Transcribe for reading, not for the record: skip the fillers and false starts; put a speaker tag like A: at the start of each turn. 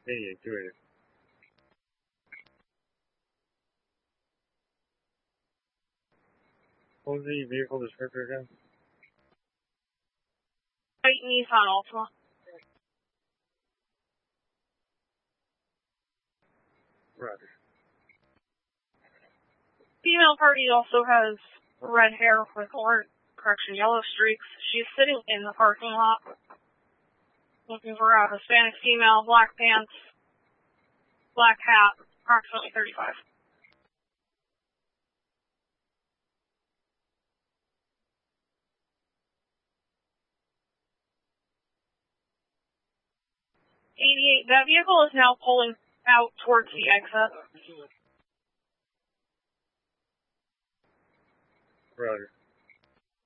A: 88, 280. What was the vehicle descriptor again?
B: White Nissan Altima.
A: Roger.
B: Female party also has red hair with yellow streaks. She's sitting in the parking lot looking for a Hispanic female, black pants, black hat, approximately 35. That vehicle is now pulling out towards the exit.
A: Roger.